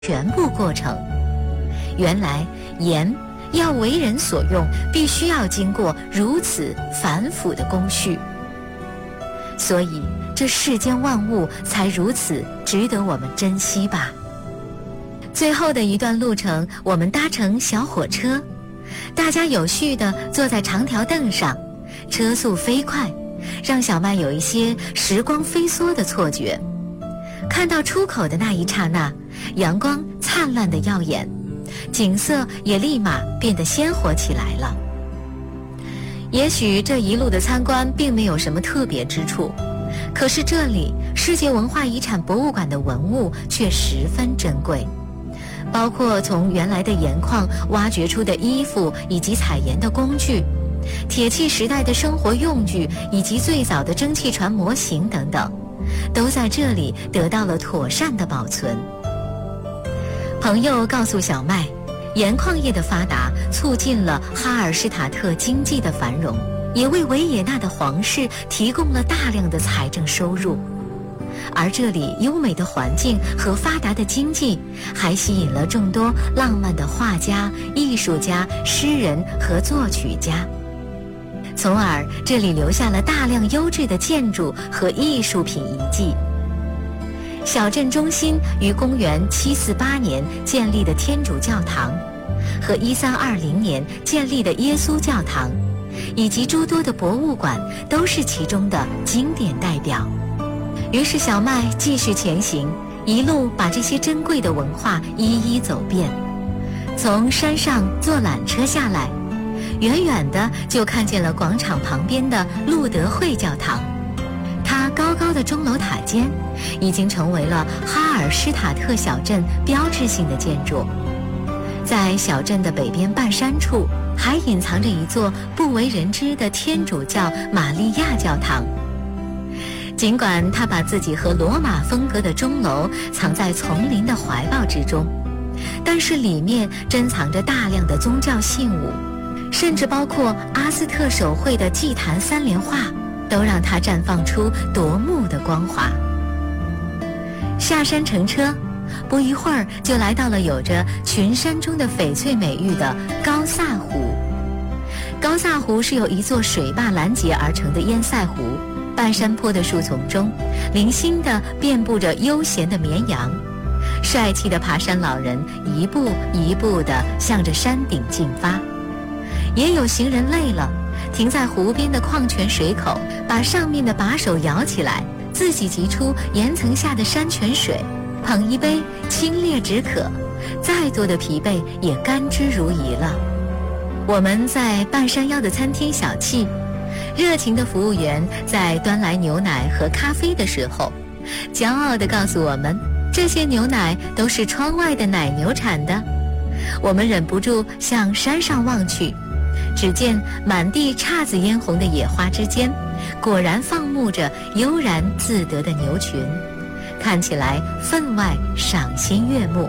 全部过程。原来盐要为人所用，必须要经过如此繁复的工序，所以这世间万物才如此值得我们珍惜吧。最后的一段路程，我们搭乘小火车，大家有序地坐在长条凳上，车速飞快，让小麦有一些时光飞梭的错觉。看到出口的那一刹那，阳光灿烂的耀眼，景色也立马变得鲜活起来了。也许这一路的参观并没有什么特别之处，可是这里世界文化遗产博物馆的文物却十分珍贵，包括从原来的盐矿挖掘出的衣服以及采盐的工具，铁器时代的生活用具以及最早的蒸汽船模型等等，都在这里得到了妥善的保存。朋友告诉小麦，盐矿业的发达促进了哈尔施塔特经济的繁荣，也为维也纳的皇室提供了大量的财政收入。而这里优美的环境和发达的经济，还吸引了众多浪漫的画家、艺术家、诗人和作曲家，从而这里留下了大量优质的建筑和艺术品遗迹。小镇中心于公元748年建立的天主教堂，和1320年建立的耶稣教堂，以及诸多的博物馆，都是其中的经典代表。于是小麦继续前行，一路把这些珍贵的文化一一走遍。从山上坐缆车下来，远远的就看见了广场旁边的路德会教堂，它高高的钟楼塔尖已经成为了哈尔施塔特小镇标志性的建筑。在小镇的北边半山处，还隐藏着一座不为人知的天主教玛利亚教堂。尽管他把自己和罗马风格的钟楼藏在丛林的怀抱之中，但是里面珍藏着大量的宗教信物，甚至包括阿斯特手绘的祭坛3联画，都让它绽放出夺目的光华。下山乘车，不一会儿就来到了有着群山中的翡翠美誉的高萨湖。高萨湖是由一座水坝拦截而成的堰塞湖，半山坡的树丛中零星地遍布着悠闲的绵羊，帅气的爬山老人一步一步地向着山顶进发。也有行人累了，停在湖边的矿泉水口，把上面的把手摇起来，自己汲出岩层下的山泉水，捧一杯清冽止渴，再多的疲惫也甘之如饴了。我们在半山腰的餐厅小憩，热情的服务员在端来牛奶和咖啡的时候，骄傲地告诉我们，这些牛奶都是窗外的奶牛产的。我们忍不住向山上望去，只见满地姹紫嫣红的野花之间，果然放牧着悠然自得的牛群，看起来分外赏心悦目。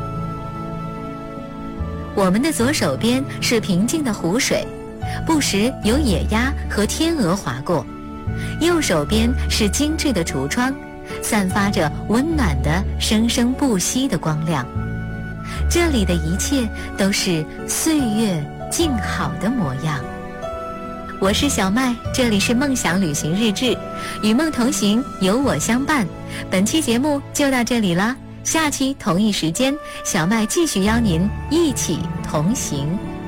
我们的左手边是平静的湖水，不时有野鸭和天鹅划过，右手边是精致的橱窗，散发着温暖的生生不息的光亮。这里的一切都是岁月静好的模样。我是小麦，这里是梦想旅行日志，与梦同行，有我相伴。本期节目就到这里了，下期同一时间，小麦继续邀您一起同行。